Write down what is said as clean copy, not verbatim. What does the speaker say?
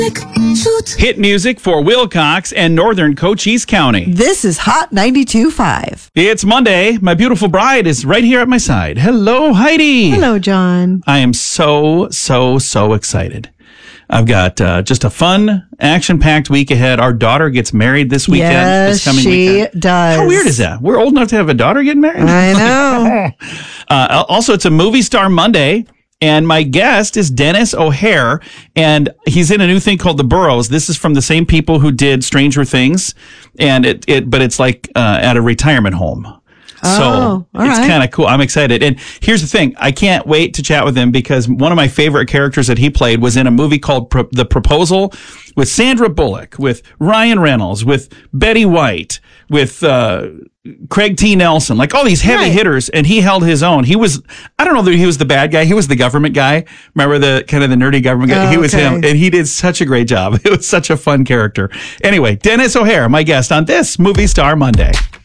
Hit music for Wilcox and northern Cochise County. This is Hot 92.5. It's Monday. My beautiful bride is right here at my side. Hello, Heidi. Hello, John. I am so excited. I've got just a fun, action-packed week ahead. Our daughter gets married this weekend. Yes, this coming she weekend. does. How weird is that? We're old enough to have a daughter getting married? I know. Also, it's a Movie Star Monday. And my guest is Dennis O'Hare, and he's in a new thing called The Burrows. This is from the same people who did Stranger Things, and but it's like at a retirement home. So it's kind of cool. I'm excited. And here's the thing. I can't wait to chat with him because one of my favorite characters that he played was in a movie called The Proposal with Sandra Bullock, with Ryan Reynolds, with Betty White, with Craig T. Nelson, like all these heavy hitters, and he held his own. He was, I don't know that he was the bad guy. He was the government guy. Remember the kind of the nerdy government guy? He was him, and he did such a great job. It was such a fun character. Anyway, Dennis O'Hare, my guest on this Movie Star Monday.